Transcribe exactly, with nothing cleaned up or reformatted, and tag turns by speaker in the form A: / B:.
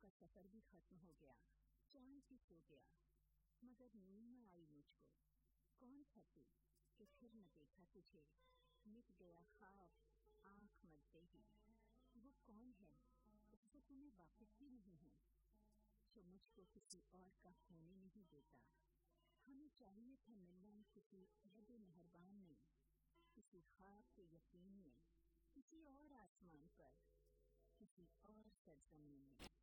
A: का सफर भी खत्म हो गया, चांद भी सो गया, मगर नींद न आई मुझको। कौन था तू कि फिर न देखा तुझे, मिट गया ख्वाब आँख मलते ही। वो कौन है उससे तुम्हें वाकिफ भी नहीं है, जो मुझको किसी और का होने नहीं देता। हमें चाहिए था मिलना किसी अहद मेहरबान में, किसी ख्वाब के यकीन में, किसी और आसमान पर, किसी और सरजमीन में।